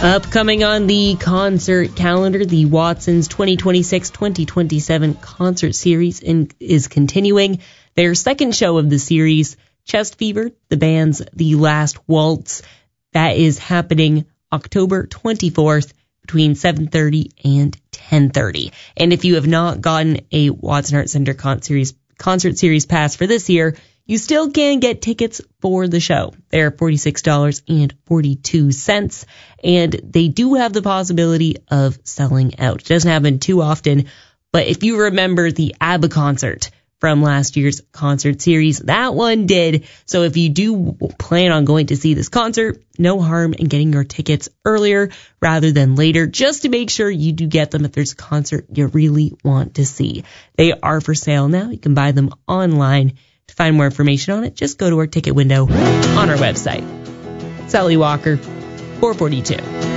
Upcoming on the concert calendar, the Watsons 2026-2027 concert series is continuing. Their second show of the series, Chest Fever, the band's The Last Waltz, that is happening October 24th between 7:30 and 10:30. And if you have not gotten a Watson Art Center concert series pass for this year, you still can get tickets for the show. They're $46.42, and they do have the possibility of selling out. It doesn't happen too often, but if you remember the ABBA concert from last year's concert series, that one did. So if you do plan on going to see this concert, no harm in getting your tickets earlier rather than later, just to make sure you do get them if there's a concert you really want to see. They are for sale now. You can buy them online. To find more information on it, just go to our ticket window on our website. Sally Walker, 442.